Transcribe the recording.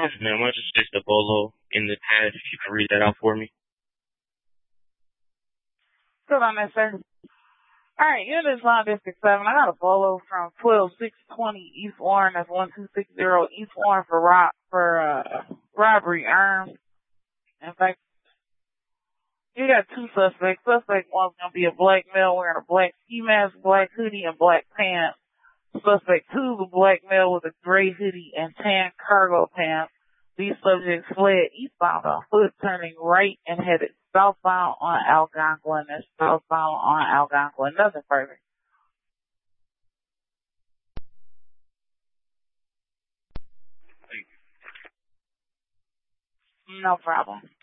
Yes, ma'am. I just fixed a bolo in the pad. If you could read that out for me. Hold on that, sir. Alright, unit is line district 7. I got a bolo from 12620 East Warren. That's 1260 East Warren for robbery armed. In fact, you got two suspects. Suspect one's gonna be a black male wearing a black ski mask, black hoodie, and black pants. Suspect two is a black male with a gray hoodie and tan cargo pants. These subjects fled eastbound on foot, turning right and headed southbound on Algonquin and southbound on Algonquin. Nothing further. No problem.